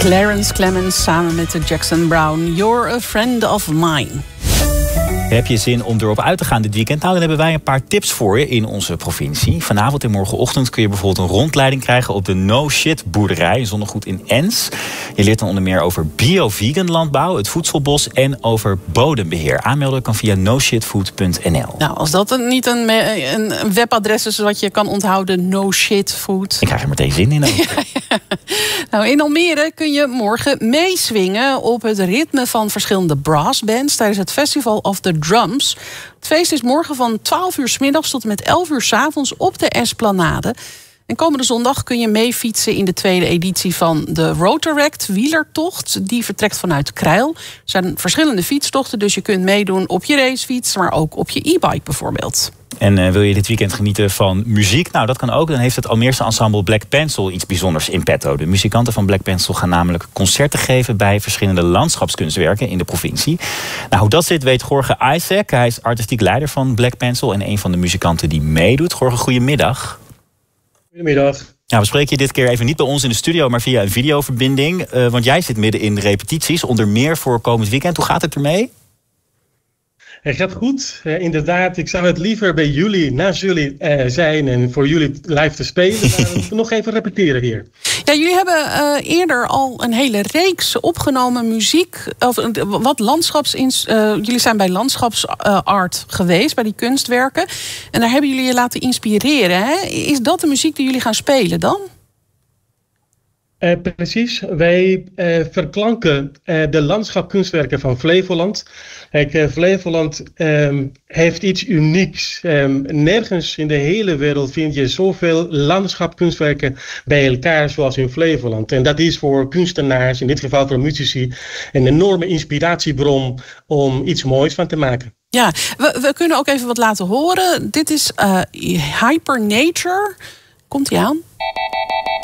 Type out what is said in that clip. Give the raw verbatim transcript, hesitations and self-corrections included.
Clarence Clemens samen met de Jackson Browne. You're a friend of mine. Heb je zin om erop uit te gaan dit weekend? Nou, dan hebben wij een paar tips voor je in onze provincie. Vanavond en morgenochtend kun je bijvoorbeeld een rondleiding krijgen op de No Shit boerderij in Zonnegoed in Ens. Je leert dan onder meer over bio-vegan landbouw, het voedselbos en over bodembeheer. Aanmelden kan via no shit food punt n l. Nou, als dat een, niet een, een webadres is wat je kan onthouden, No Shit Food. Ik krijg er meteen zin in. Ook. Ja, ja. Nou, in Almere kun je morgen meeswingen op het ritme van verschillende brassbands tijdens het Festival of the Drums. Het feest is morgen van twaalf uur 's middags tot en met elf uur 's avonds op de Esplanade. En komende zondag kun je meefietsen in de tweede editie van de Rotaract wielertocht. Die vertrekt vanuit Krijl. Er zijn verschillende fietstochten, dus je kunt meedoen op je racefiets, maar ook op je e-bike bijvoorbeeld. En uh, wil je dit weekend genieten van muziek? Nou, dat kan ook. Dan heeft het Almeerse ensemble Black Pencil iets bijzonders in petto. De muzikanten van Black Pencil gaan namelijk concerten geven bij verschillende landschapskunstwerken in de provincie. Nou, hoe dat zit weet Jorge Isaac. Hij is artistiek leider van Black Pencil en een van de muzikanten die meedoet. Jorge, goedemiddag. Goedemiddag. Nou, we spreken je dit keer even niet bij ons in de studio, maar via een videoverbinding. Uh, want jij zit midden in repetities, onder meer voor komend weekend. Hoe gaat het ermee? Het gaat goed. Uh, inderdaad, ik zou het liever bij jullie, naast jullie uh, zijn en voor jullie live te spelen. Maar we moeten nog even repeteren hier. Ja, jullie hebben uh, eerder al een hele reeks opgenomen muziek. Of uh, wat landschaps. Uh, jullie zijn bij landschapsart uh, geweest, bij die kunstwerken. En daar hebben jullie je laten inspireren. Hè? Is dat de muziek die jullie gaan spelen dan? Uh, precies. Wij uh, verklanken uh, de landschapkunstwerken van Flevoland. Kijk, uh, Flevoland um, heeft iets unieks. Um, nergens in de hele wereld vind je zoveel landschapkunstwerken bij elkaar zoals in Flevoland. En dat is voor kunstenaars, in dit geval voor muzici, een enorme inspiratiebron om iets moois van te maken. Ja, we, we kunnen ook even wat laten horen. Dit is uh, Hypernature. Komt-ie aan?